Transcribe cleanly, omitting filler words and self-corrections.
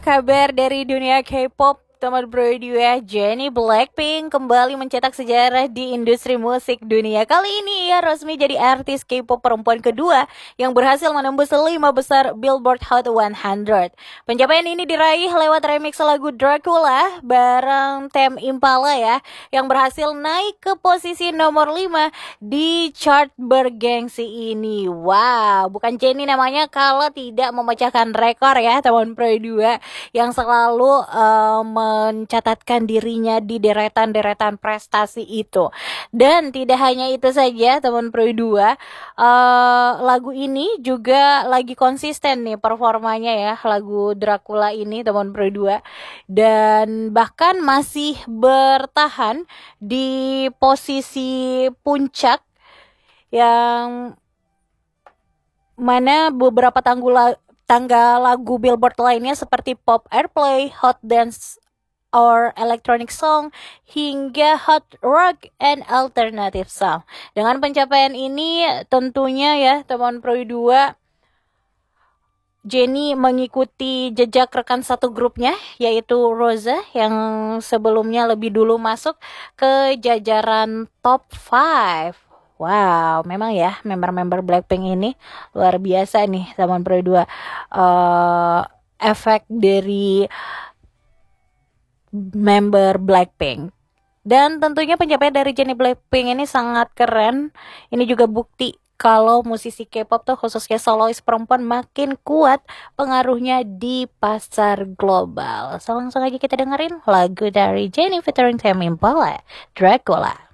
kabar dari dunia K-pop? Teman berdua Jennie Blackpink kembali mencetak sejarah di industri musik dunia. Kali ini ia resmi jadi artis K-pop perempuan kedua yang berhasil menembus 5 besar Billboard Hot 100. Pencapaian ini diraih lewat remix lagu Dracula bareng Tame Impala ya, yang berhasil naik ke posisi nomor 5 di chart bergengsi ini. Wow, bukan Jennie namanya kalau tidak memecahkan rekor ya teman berdua, yang selalu mencatatkan dirinya di deretan-deretan prestasi itu. Dan tidak hanya itu saja teman Pro 2, lagu ini juga lagi konsisten nih performanya ya, lagu Dracula ini teman Pro 2, dan bahkan masih bertahan di posisi puncak, yang mana beberapa tangga lagu Billboard lainnya seperti Pop Airplay, Hot Dance or Electronic Song, hingga Hot Rock and Alternative Song. Dengan pencapaian ini tentunya ya teman Pro 2, Jennie mengikuti jejak rekan satu grupnya yaitu Rosa, yang sebelumnya lebih dulu masuk ke jajaran top 5. Wow, memang ya member-member Blackpink ini luar biasa nih teman Pro 2. Efek dari member Blackpink. Dan tentunya pencapaian dari Jennie Blackpink ini sangat keren. Ini juga bukti kalau musisi K-pop tuh khususnya solois perempuan makin kuat pengaruhnya di pasar global. So, langsung aja kita dengerin lagu dari Jennie featuring Tame Impala, Dracula.